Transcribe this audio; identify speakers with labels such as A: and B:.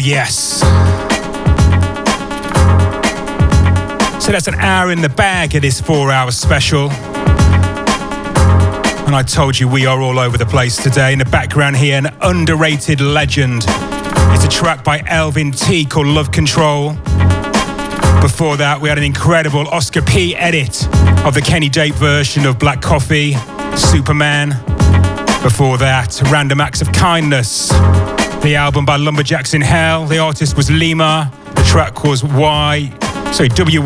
A: yes. So that's an hour in the bag of this 4-hour special. And I told you we are all over the place today. In the background here, an underrated legend. It's a track by Elvin T called Love Control. Before that, we had an incredible Oscar P edit of the Kenny Date version of Black Coffee, Superman. Before that, Random Acts of Kindness, the album by Lumberjacks in Hell. The artist was Lima. The track was W